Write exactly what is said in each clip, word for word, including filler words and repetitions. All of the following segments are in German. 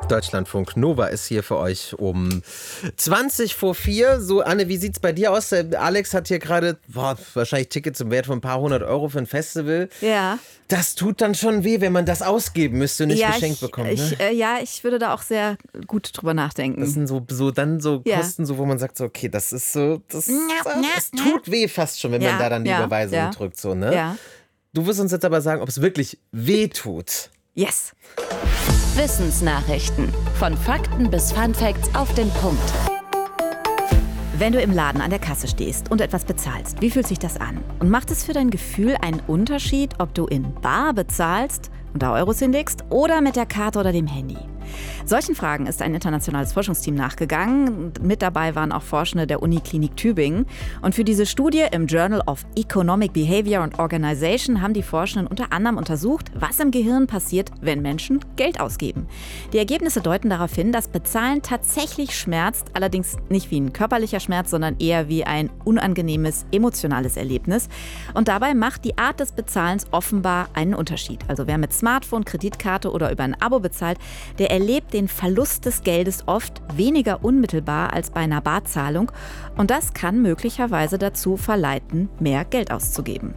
Deutschlandfunk Nova ist hier für euch um zwanzig vor vier. So, Anne, wie sieht's bei dir aus? Der Alex hat hier gerade wahrscheinlich Tickets im Wert von ein paar hundert Euro für ein Festival. Ja. Das tut dann schon weh, wenn man das ausgeben müsste und nicht ja, geschenkt ich, bekommt. Ich, ne? äh, ja, ich würde da auch sehr gut drüber nachdenken. Das sind so, so dann so Ja. Kosten, so, wo man sagt, so, okay, das ist so, das, das tut weh fast schon, wenn Ja, man da dann die ja, Überweisung ja. drückt. So, ne? Ja. Du wirst uns jetzt aber sagen, ob es wirklich weh tut. Yes. Wissensnachrichten. Von Fakten bis Funfacts auf den Punkt. Wenn du im Laden an der Kasse stehst und etwas bezahlst, wie fühlt sich das an? Und macht es für dein Gefühl einen Unterschied, ob du in bar bezahlst und da Euros hinlegst oder mit der Karte oder dem Handy? Solchen Fragen ist ein internationales Forschungsteam nachgegangen. Mit dabei waren auch Forschende der Uniklinik Tübingen. Und für diese Studie im Journal of Economic Behavior and Organization haben die Forschenden unter anderem untersucht, was im Gehirn passiert, wenn Menschen Geld ausgeben. Die Ergebnisse deuten darauf hin, dass Bezahlen tatsächlich schmerzt, allerdings nicht wie ein körperlicher Schmerz, sondern eher wie ein unangenehmes emotionales Erlebnis. Und dabei macht die Art des Bezahlens offenbar einen Unterschied. Also wer mit Smartphone, Kreditkarte oder über ein Abo bezahlt, der erlebt den Verlust des Geldes oft weniger unmittelbar als bei einer Barzahlung. Und das kann möglicherweise dazu verleiten, mehr Geld auszugeben.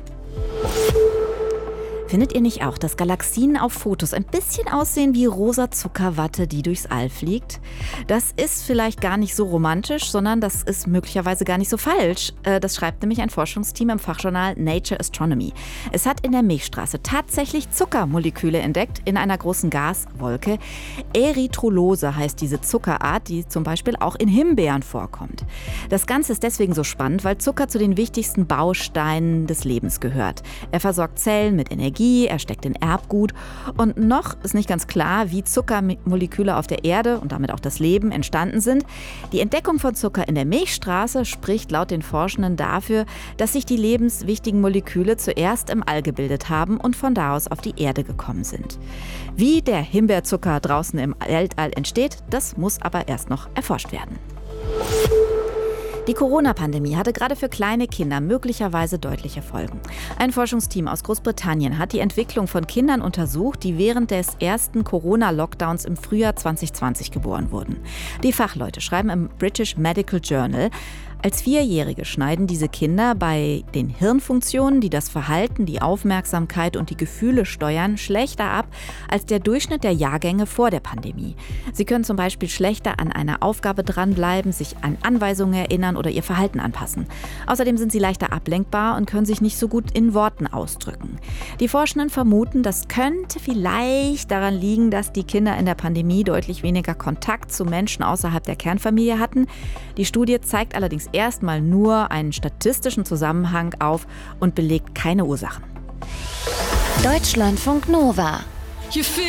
Findet ihr nicht auch, dass Galaxien auf Fotos ein bisschen aussehen wie rosa Zuckerwatte, die durchs All fliegt? Das ist vielleicht gar nicht so romantisch, sondern das ist möglicherweise gar nicht so falsch. Das schreibt nämlich ein Forschungsteam im Fachjournal Nature Astronomy. Es hat in der Milchstraße tatsächlich Zuckermoleküle entdeckt in einer großen Gaswolke. Erythrulose heißt diese Zuckerart, die zum Beispiel auch in Himbeeren vorkommt. Das Ganze ist deswegen so spannend, weil Zucker zu den wichtigsten Bausteinen des Lebens gehört. Er versorgt Zellen mit Energie, er steckt in Erbgut und noch ist nicht ganz klar, wie Zuckermoleküle auf der Erde und damit auch das Leben entstanden sind. Die Entdeckung von Zucker in der Milchstraße spricht laut den Forschenden dafür, dass sich die lebenswichtigen Moleküle zuerst im All gebildet haben und von da aus auf die Erde gekommen sind. Wie der Himbeerzucker draußen im Weltall entsteht, das muss aber erst noch erforscht werden. Die Corona-Pandemie hatte gerade für kleine Kinder möglicherweise deutliche Folgen. Ein Forschungsteam aus Großbritannien hat die Entwicklung von Kindern untersucht, die während des ersten Corona-Lockdowns im Frühjahr zwanzig zwanzig geboren wurden. Die Fachleute schreiben im British Medical Journal, als Vierjährige schneiden diese Kinder bei den Hirnfunktionen, die das Verhalten, die Aufmerksamkeit und die Gefühle steuern, schlechter ab als der Durchschnitt der Jahrgänge vor der Pandemie. Sie können zum Beispiel schlechter an einer Aufgabe dranbleiben, sich an Anweisungen erinnern oder ihr Verhalten anpassen. Außerdem sind sie leichter ablenkbar und können sich nicht so gut in Worten ausdrücken. Die Forschenden vermuten, das könnte vielleicht daran liegen, dass die Kinder in der Pandemie deutlich weniger Kontakt zu Menschen außerhalb der Kernfamilie hatten. Die Studie zeigt allerdings erstmal nur einen statistischen Zusammenhang auf und belegt keine Ursachen. Deutschlandfunk Nova.